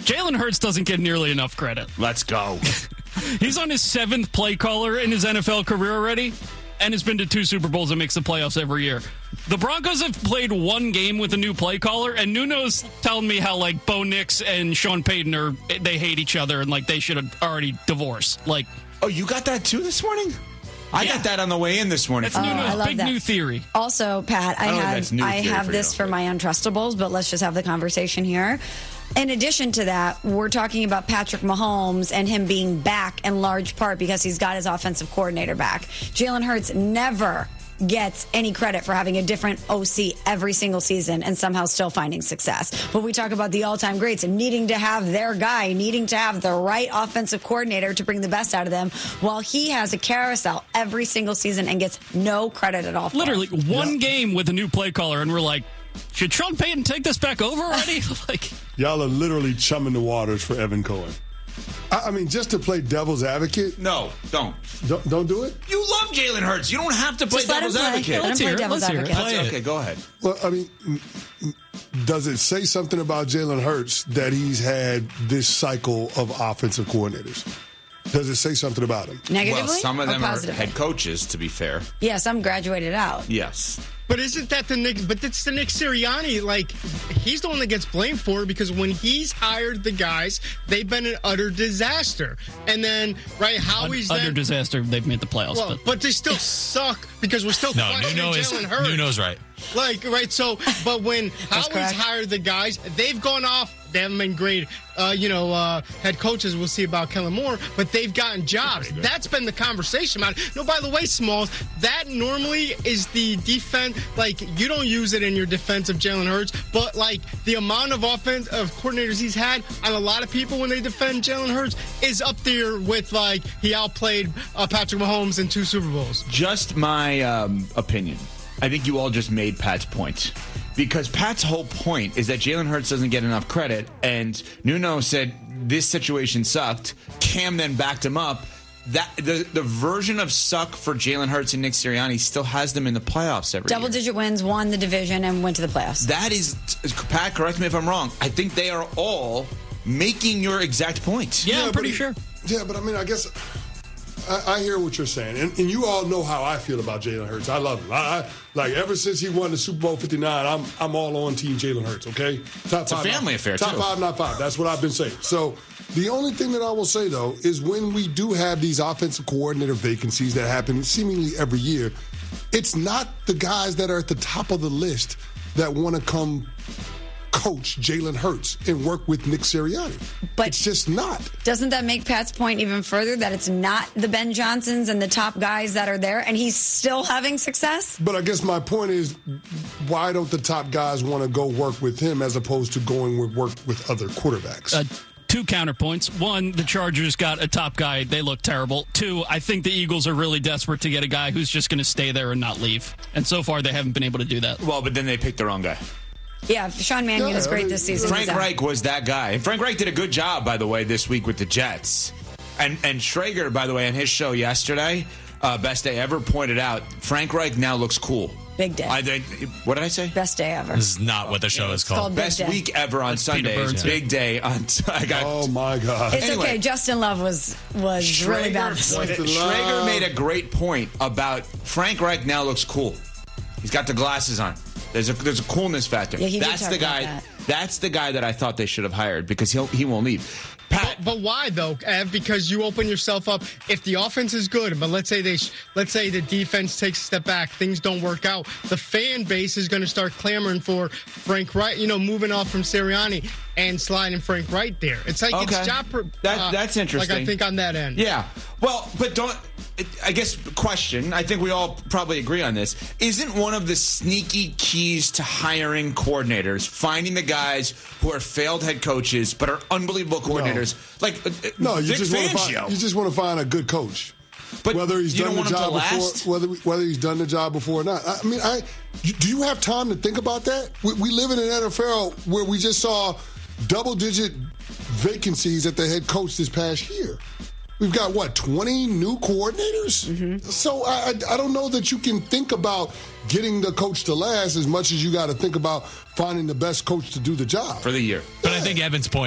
Jalen Hurts doesn't get nearly enough credit. Let's go. He's on his 7th play caller in his NFL career already and has been to 2 Super Bowls and makes the playoffs every year. The Broncos have played 1 game with a new play caller, and Nuno's telling me how, like, Bo Nix and Sean Payton they hate each other and, like, they should have already divorced. Like, oh, you got that too this morning? I got that on the way in this morning. That's Nuno's big new theory. Also, Pat, I have this for my Untrustables, but let's just have the conversation here. In addition to that, we're talking about Patrick Mahomes and him being back in large part because he's got his offensive coordinator back. Jalen Hurts never gets any credit for having a different OC every single season and somehow still finding success. But we talk about the all-time greats and needing to have their guy, needing to have the right offensive coordinator to bring the best out of them, while he has a carousel every single season and gets no credit at all. Literally, one game with a new play caller, and we're like, should Sean Payton take this back over already? Y'all are literally chumming the waters for Evan Cohen. I mean, just to play devil's advocate. No, don't do it. You love Jalen Hurts. You don't have to play devil's advocate. Let him play devil's advocate. Okay, go ahead. Well, I mean, does it say something about Jalen Hurts that he's had this cycle of offensive coordinators? Does it say something about him? Negatively? Well, some of them are positively? head coaches, to be fair. Yeah, some graduated out. Yes. But isn't that the Nick? But it's the Nick Sirianni. Like, he's the one that gets blamed for it because when he's hired the guys, they've been an utter disaster. And then, right, Howie's utter disaster. They've made the playoffs, well, but they still suck because we're still questioning Jalen Hurts. Nuno's right. Like, right, so, but when Howie's hired the guys, they've gone off. They haven't been great, head coaches. We'll see about Kellen Moore, but they've gotten jobs. That's been the conversation about it. No, by the way, Smalls, that normally is the defense. Like, you don't use it in your defense of Jalen Hurts, but, like, the amount of coordinators he's had on a lot of people when they defend Jalen Hurts is up there with, like, he outplayed Patrick Mahomes in 2 Super Bowls. Just my opinion. I think you all just made Pat's point. Because Pat's whole point is that Jalen Hurts doesn't get enough credit, and Nuno said this situation sucked. Cam then backed him up. That the version of suck for Jalen Hurts and Nick Sirianni still has them in the playoffs every year. Double-digit wins, won the division, and went to the playoffs. That is, Pat, correct me if I'm wrong. I think they are all making your exact point. Yeah, I'm pretty sure. Yeah, but I mean, I guess I hear what you're saying, and you all know how I feel about Jalen Hurts. I love him. Like, ever since he won the Super Bowl 59, I'm all on Team Jalen Hurts. Okay, it's a family affair. Top 5, not 5. That's what I've been saying. So the only thing that I will say though is when we do have these offensive coordinator vacancies that happen seemingly every year, it's not the guys that are at the top of the list that want to come coach Jalen Hurts and work with Nick Sirianni. But it's just not. Doesn't that make Pat's point even further that it's not the Ben Johnsons and the top guys that are there and he's still having success? But I guess my point is, why don't the top guys want to go work with him as opposed to going with work with other quarterbacks? 2 counterpoints. 1, the Chargers got a top guy. They look terrible. 2, I think the Eagles are really desperate to get a guy who's just going to stay there and not leave. And so far, they haven't been able to do that. Well, but then they picked the wrong guy. Yeah, Sean Mannion is great this season. Frank Reich was that guy. And Frank Reich did a good job, by the way, this week with the Jets. And Schrager, by the way, on his show yesterday, Best Day Ever, pointed out Frank Reich now looks cool. Big day. What did I say? Best day ever. This is not what the show is called. Best week ever on Sundays. Big day on. Oh my God! It's okay. Justin Love was really bad this week. Schrager made a great point about Frank Reich now looks cool. He's got the glasses on. There's a coolness factor. Yeah, that's the guy. That's the guy that I thought they should have hired because he won't leave. Pat, but why though, Ev? Because you open yourself up. If the offense is good, but let's say the defense takes a step back, things don't work out. The fan base is going to start clamoring for Frank Reich. Moving off from Sirianni and sliding Frank Reich there. It's like it's job. That's interesting. Like I think on that end. Yeah. Well, but don't. I guess question. I think we all probably agree on this. Isn't one of the sneaky keys to hiring coordinators finding the guys who are failed head coaches but are unbelievable coordinators? No, you Vic Fangio. just want to find a good coach. But whether he's done the job before, whether he's done the job before or not. I mean, do you have time to think about that? We live in an NFL where we just saw double-digit vacancies at the head coach this past year. We've got, 20 new coordinators? Mm-hmm. So I don't know that you can think about getting the coach to last as much as you got to think about finding the best coach to do the job. For the year. But I think Evan's point